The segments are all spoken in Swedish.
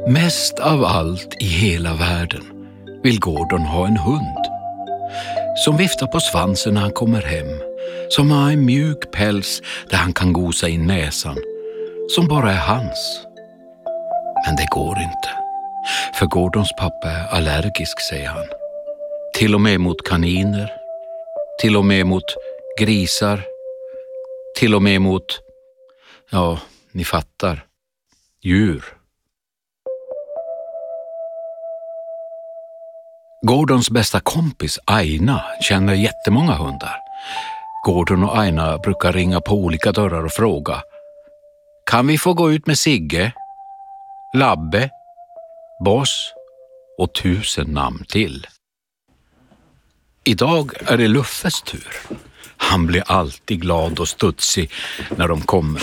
Mest av allt i hela världen vill Gordon ha en hund som viftar på svansen när han kommer hem, som har en mjuk päls där han kan gosa in näsan, som bara är hans. Men det går inte, för Gordons pappa är allergisk, säger han. Till och med mot kaniner, till och med mot grisar, till och med mot, ja, ni fattar, djur. Gordons bästa kompis Aina känner jättemånga hundar. Gordon och Aina brukar ringa på olika dörrar och fråga: kan vi få gå ut med Sigge, Labbe, Boss och 1000 namn till? Idag är det Luffes tur. Han blir alltid glad och studsig när de kommer.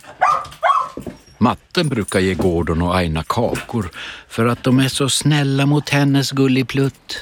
Matten brukar ge Gordon och Aina kakor för att de är så snälla mot hennes gulligplutt.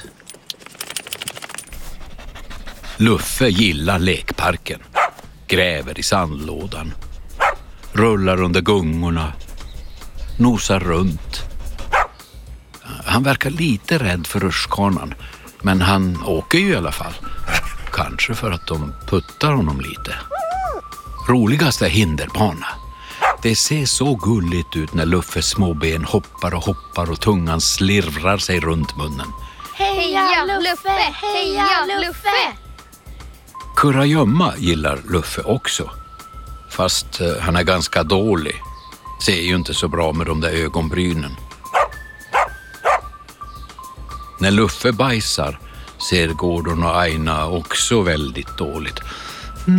Luffe gillar lekparken, gräver i sandlådan, rullar under gungorna, nosar runt. Han verkar lite rädd för rutschkanan, men han åker ju i alla fall. Kanske för att de puttar honom lite. Roligast är hinderbana. Det ser så gulligt ut när Luffes små ben hoppar och hoppar och tungan slirrar sig runt munnen. Heja Luffe! Heja Luffe! Kurragömma gillar Luffe också. Fast han är ganska dålig. Ser ju inte så bra med de där ögonbrynen. När Luffe bajsar ser Gordon och Aina också väldigt dåligt.